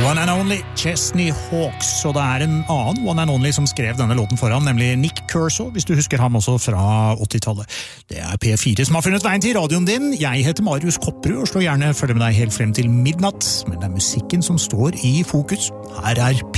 One and Only, Chesney Hawks, og det en annen One and Only som skrev denne låten foran, nemlig Nick Kershaw, hvis du husker ham også fra 80-tallet. Det P4 som har funnet veien til radioen din. Jeg heter Marius Kopperud, og slår gjerne følge med deg helt frem til midnatt, men det musikken som står i fokus. Her Pink.